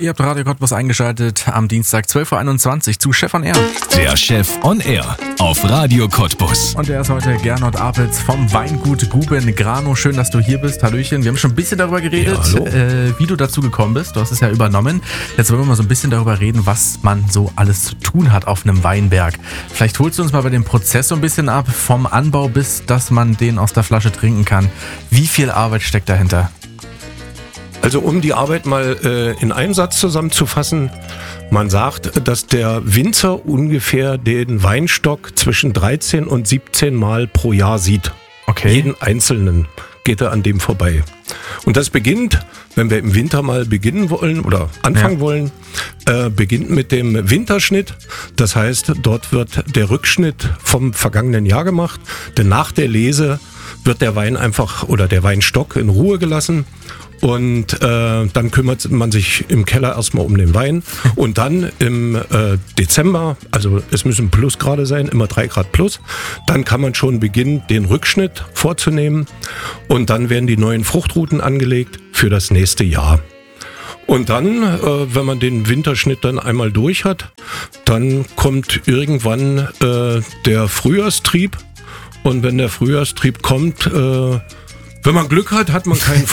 Ihr habt Radio Cottbus eingeschaltet am Dienstag 12.21 Uhr zu Chef on Air. Der Chef on Air auf Radio Cottbus. Und der ist heute Gernot Apels vom Weingut Guben Grano. Schön, dass du hier bist. Hallöchen. Wir haben schon ein bisschen darüber geredet, wie du dazu gekommen bist. Du hast es ja übernommen. Jetzt wollen wir mal so ein bisschen darüber reden, was man so alles zu tun hat auf einem Weinberg. Vielleicht holst du uns mal bei dem Prozess so ein bisschen ab, vom Anbau bis, dass man den aus der Flasche trinken kann. Wie viel Arbeit steckt dahinter? Also um die Arbeit mal in einem Satz zusammenzufassen, man sagt, dass der Winzer ungefähr den Weinstock zwischen 13 und 17 Mal pro Jahr sieht. Okay. Jeden einzelnen geht er an dem vorbei. Und das beginnt, wenn wir im Winter mal beginnen wollen oder anfangen wollen, beginnt mit dem Winterschnitt. Das heißt, dort wird der Rückschnitt vom vergangenen Jahr gemacht, denn nach der Lese wird der Wein einfach oder der Weinstock in Ruhe gelassen. Und dann kümmert man sich im Keller erstmal um den Wein. Und dann im Dezember, also es müssen Plusgrade sein, immer 3 Grad plus, dann kann man schon beginnen, den Rückschnitt vorzunehmen. Und dann werden die neuen Fruchtruten angelegt für das nächste Jahr. Und dann, wenn man den Winterschnitt dann einmal durch hat, dann kommt irgendwann der Frühjahrstrieb. Und wenn der Frühjahrstrieb kommt, wenn man Glück hat, hat man keinen